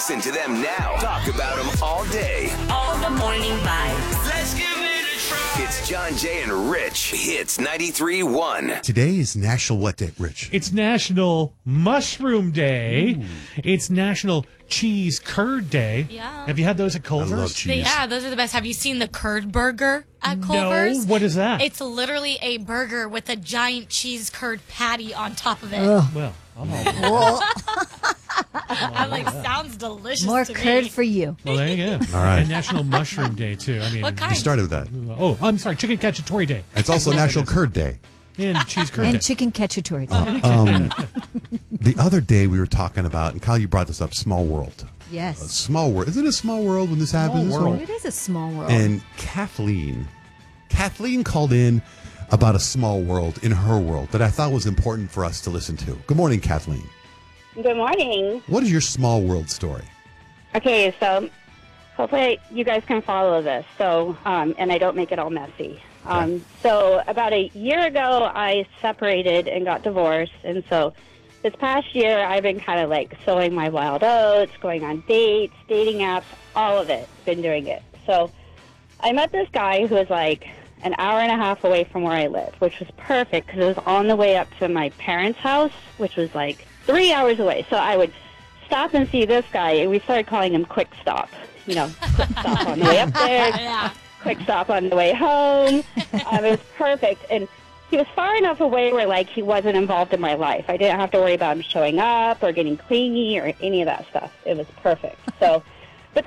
Listen to them now. Talk about them all day. All the morning vibes. Let's give it a try. It's John, Jay, and Rich. Hits 93.1. Today is National what day, Rich? It's National Mushroom Day. Ooh. It's National Cheese Curd Day. Yeah. Have you had those at Culver's? I love cheese. Yeah, those are the best. Have you seen the curd burger at Culver's? No. What is that? It's literally a burger with a giant cheese curd patty on top of it. Well, I'm like, sounds delicious More to curd me. for you. well, there you go. All right. And National Mushroom Day, too. I mean, What kind? You started with that. Oh, I'm sorry. Chicken Cacciatore Day. It's also National Curd Day. And Cheese Curd And Day. chicken cacciatore. The other day we were talking about, and Kyle, you brought this up, small world. Yes. Small world. Isn't it a small world when this happens? It is a small world. And Kathleen called in about a small world in her world that I thought was important for us to listen to. Good morning, Kathleen. Good morning. What is your small world story? Okay, so hopefully you guys can follow this. So, and I don't make it all messy. So about a year ago, I separated and got divorced, and so this past year, I've been kind of like sowing my wild oats, going on dates, dating apps, all of it. Been doing it. So I met this guy who was like an hour and a half away from where I live, which was perfect because it was on the way up to my parents' house, which was like 3 hours away. So I would stop and see this guy, and we started calling him Quick Stop. You know, quick stop on the way up there, Yeah. quick stop on the way home. It was perfect. And he was far enough away where, like, he wasn't involved in my life. I didn't have to worry about him showing up or getting clingy or any of that stuff. It was perfect. So